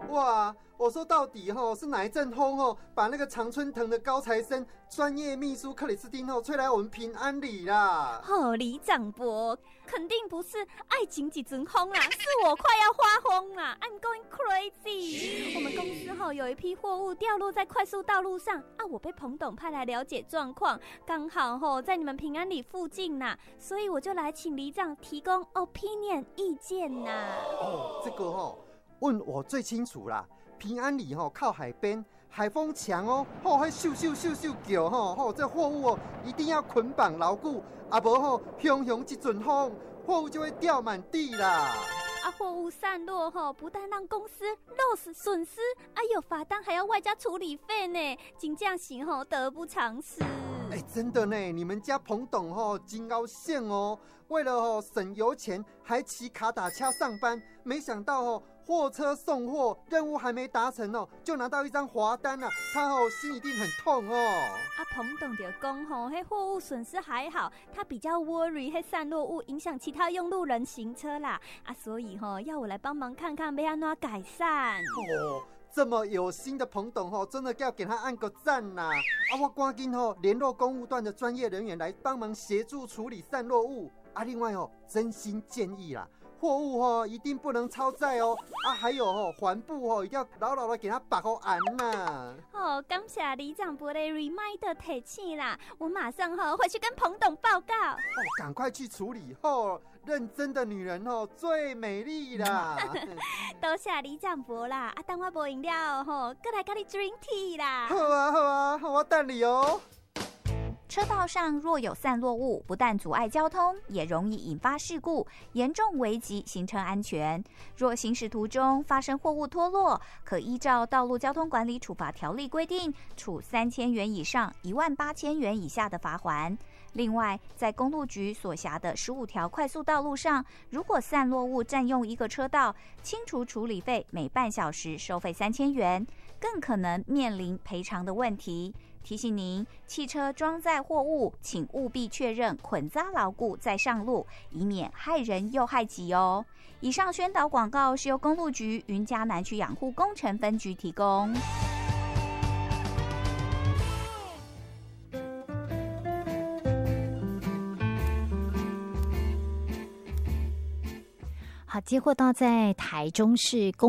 哇，我说到底是哪一阵风把那个常春藤的高材生专业秘书克里斯汀吹来我们平安里啦？ 里长伯，肯定不是爱情几阵风啦，是我快要发疯啦 ！I'm going crazy。我们公司有一批货物掉落在快速道路上啊，我被彭董派来了解状况，刚好在你们平安里附近啦，所以我就来请里长提供 opinion 意见啦。 这个问我最清楚啦。平安里靠海边，海风强还咻咻咻咻叫这货物一定要捆绑牢固，啊不熊熊一阵风，货物就会掉满地啦。 货物散落不但让公司 loss 损失，有罚单还要外加处理费呢，真正是得不偿失。 真的呢，你们家彭董真高兴为了省油钱，还骑卡打车上班，没想到货车送货任务还没达成就拿到一张罚单了，他心一定很痛彭董就说那货物损失还好，他比较 worry 那散落物影响其他用路人行车啦，所以要我来帮忙看看要怎么改善。 这么有心的彭董真的要给他按个赞啦！我赶紧联络公务段的专业人员来帮忙协助处理散落物另外真心建议啦，货物一定不能超载还有环部一定要牢牢的给他把好安呐。 感谢里长伯的 reminder 提醒啦，我马上回去跟彭董报告。 赶快去处理认真的女人最美丽啦。 多谢里长伯啦，等我无饮料过来跟你 drink tea 啦。 好啊，我等你哦。 车道上若有散落物，不但阻碍交通，也容易引发事故，严重危及行车安全。若行驶途中发生货物脱落，可依照《道路交通管理处罚条例》规定，处3000元以上18000元以下的罚锾。另外，在公路局所辖的15条快速道路上，如果散落物占用一个车道，清除处理费每半小时收费3000元，更可能面临赔偿的问题。提醒您，汽车装载货物，请务必确认捆扎牢固再上路，以免害人又害己哦。以上宣导广告是由公路局云嘉南区养护工程分局提供。 好，接获到在台中市